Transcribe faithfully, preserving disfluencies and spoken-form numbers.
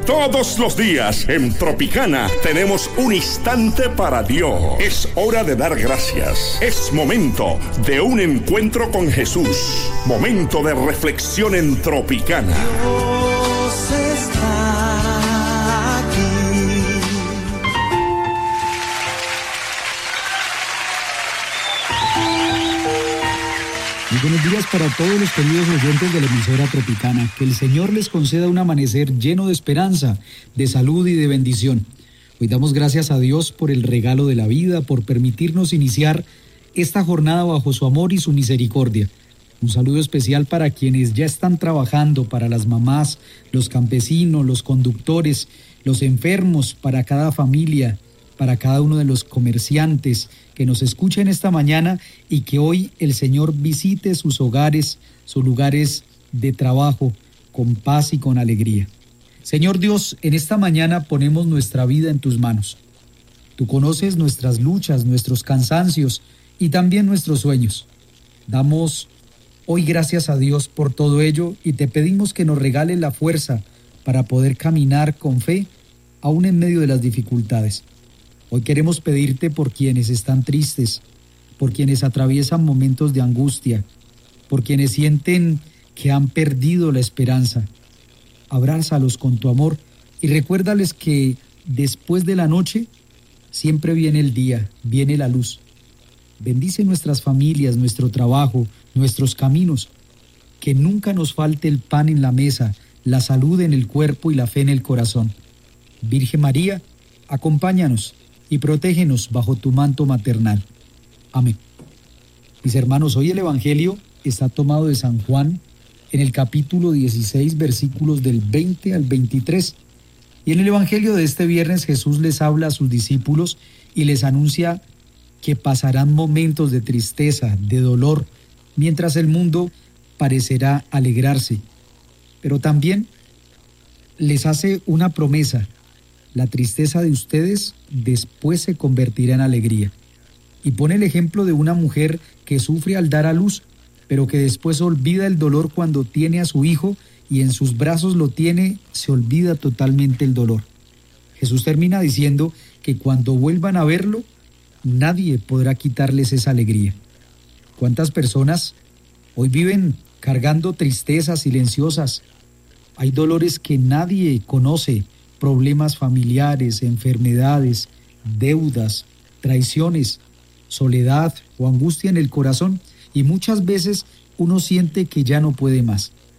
Todos los días en Tropicana tenemos un instante para Dios. Es hora de dar gracias. Es momento de un encuentro con Jesús. Momento de reflexión en Tropicana. Dios está aquí. Muy buenos días para todos los queridos oyentes de la emisora Tropicana. Que el Señor les conceda un amanecer lleno de esperanza, de salud y de bendición. Hoy damos gracias a Dios por el regalo de la vida, por permitirnos iniciar esta jornada bajo su amor y su misericordia. Un saludo especial para quienes ya están trabajando, para las mamás, los campesinos, los conductores, los enfermos, para cada familia, para cada uno de los comerciantes que nos escuchen esta mañana y que hoy el Señor visite sus hogares, sus lugares de trabajo con paz y con alegría. Señor Dios, en esta mañana ponemos nuestra vida en tus manos. Tú conoces nuestras luchas, nuestros cansancios y también nuestros sueños. Damos hoy gracias a Dios por todo ello y te pedimos que nos regales la fuerza para poder caminar con fe aún en medio de las dificultades. Hoy queremos pedirte por quienes están tristes, por quienes atraviesan momentos de angustia, por quienes sienten que han perdido la esperanza. Abrázalos con tu amor y recuérdales que después de la noche siempre viene el día, viene la luz. Bendice nuestras familias, nuestro trabajo, nuestros caminos. Que nunca nos falte el pan en la mesa, la salud en el cuerpo y la fe en el corazón. Virgen María, acompáñanos y protégenos bajo tu manto maternal. Amén. Mis hermanos, hoy el Evangelio está tomado de San Juan en el capítulo dieciséis, versículos del veinte al veintitrés. Y en el Evangelio de este viernes Jesús les habla a sus discípulos y les anuncia que pasarán momentos de tristeza, de dolor, mientras el mundo parecerá alegrarse. Pero también les hace una promesa: la tristeza de ustedes después se convertirá en alegría. Y pone el ejemplo de una mujer que sufre al dar a luz, pero que después olvida el dolor cuando tiene a su hijo y en sus brazos lo tiene, se olvida totalmente el dolor. Jesús termina diciendo que cuando vuelvan a verlo, nadie podrá quitarles esa alegría. ¿Cuántas personas hoy viven cargando tristezas silenciosas? Hay dolores que nadie conoce, problemas familiares, enfermedades, deudas, traiciones, soledad o angustia en el corazón, y muchas veces uno siente que ya no puede más.